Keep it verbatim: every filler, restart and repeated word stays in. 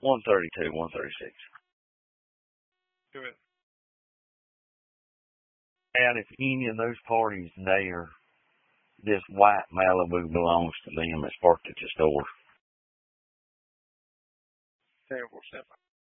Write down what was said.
one thirty-two, one thirty-six. Go ahead. And if any of those parties there, this white Malibu belongs to them, it's parked at the store. ten four seven.